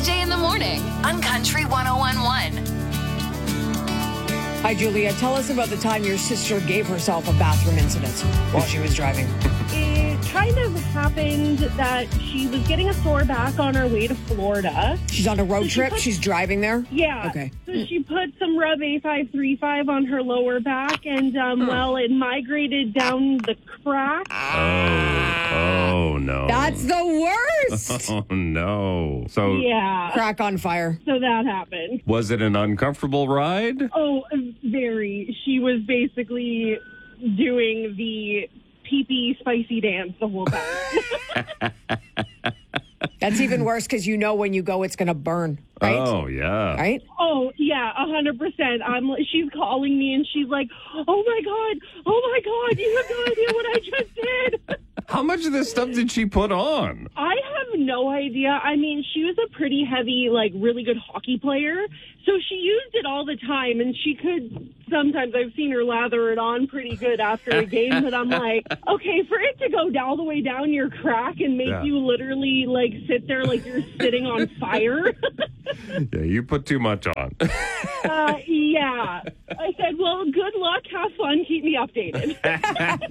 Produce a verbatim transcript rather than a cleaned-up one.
J in the morning on Country one oh one point one. Hi, Julia. Tell us about the time your sister gave herself a bathroom incident while she was driving. It kind of happened that she was getting a sore back on her way to Florida. She's on a road So she trip. put- She's driving there. Yeah. Okay. So she put some Rub A five thirty-five on her lower back, and, um, well, it migrated down the crack. Oh, oh no. That's the worst. Oh, no. So, Yeah. Crack on fire. So that happened. was it an uncomfortable ride? Oh, very. She was basically doing the pee-pee spicy dance the whole time. That's even worse because you know when you go, it's going to burn, right? Oh, yeah. Right? Oh, yeah, a hundred percent. I'm. She's calling me and she's like, "Oh my god, oh my god, you have no idea what I just did." How much of this stuff did she put on? I have no idea. I mean, she was a pretty heavy, like, really good hockey player, so she used it all the time, and she could. Sometimes I've seen her lather it on pretty good after a game, but I'm like, okay, for it to go all the way down your crack and make Yeah. you literally like sit there like you're sitting on fire. Yeah, you put too much on. Uh, yeah. I said, well, good luck. Have fun. Keep me updated.